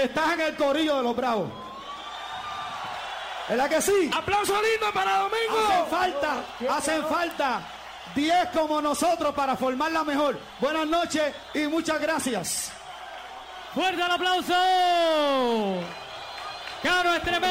estás en el corillo de los Bravos. ¿Verdad que sí? ¡Aplauso lindo para Domingo! Hacen falta 10 como nosotros para formarla mejor. Buenas noches y muchas gracias. ¡Fuerte el aplauso! ¡Caro es tremendo!